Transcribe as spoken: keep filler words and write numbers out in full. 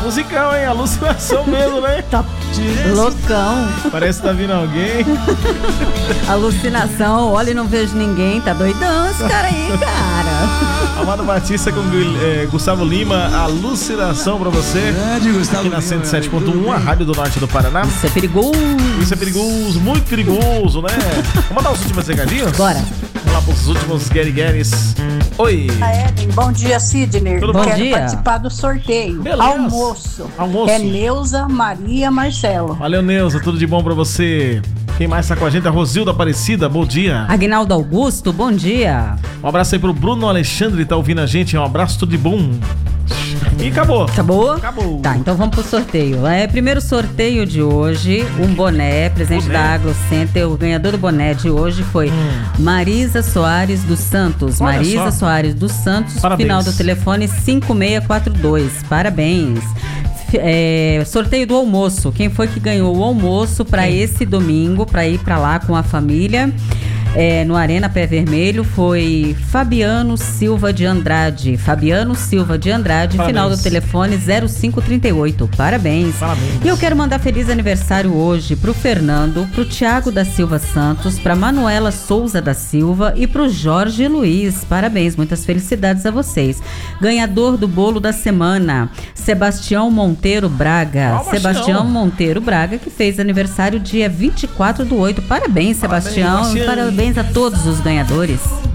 Musicão, hein? Alucinação mesmo, né? Tá loucão. Parece que tá vindo alguém. Alucinação, olha e não vejo ninguém. Tá doidão esse cara aí, cara. Amado Batista com é, Gustavo Lima, alucinação pra você. Aqui na cento e sete ponto um, a Rádio do Norte do Paraná. Isso é perigoso. Isso é perigoso, muito perigoso, né? Vamos mandar os últimos recadinhos? Bora. Vamos lá pros últimos Gary Garys. Oi. Eden, bom dia, Sidney. Tudo bom Quero dia. participar do sorteio. Beleza. Almoço. Almoço. É Neuza Maria Marcelo. Valeu, Neuza, tudo de bom pra você. Quem mais tá com a gente? A Rosilda Aparecida, bom dia. Aguinaldo Augusto, bom dia. Um abraço aí pro Bruno Alexandre, tá ouvindo a gente. Um abraço, tudo de bom. E acabou. Acabou? Acabou. Tá, então vamos pro sorteio. É, primeiro sorteio de hoje, um boné, presente Boné. da AgroCenter. O ganhador do boné de hoje foi Marisa Soares dos Santos. Olha Marisa só. Soares dos Santos, Parabéns. final do telefone cinco seis quatro dois. Parabéns. F- é, sorteio do almoço. Quem foi que ganhou o almoço para esse domingo, para ir para lá com a família? É, no Arena Pé Vermelho foi Fabiano Silva de Andrade. Fabiano Silva de Andrade, Parabéns. final do telefone zero cinco três oito. Parabéns. Parabéns. E eu quero mandar feliz aniversário hoje pro Fernando, pro Tiago da Silva Santos, pra Manuela Souza da Silva e pro Jorge Luiz. Parabéns, muitas felicidades a vocês. Ganhador do bolo da semana, Sebastião Monteiro Braga. Ó, Sebastião Bastião. Monteiro Braga, que fez aniversário dia vinte e quatro do oito. Parabéns, Parabéns, Sebastião. Bastião. Parabéns a todos os ganhadores.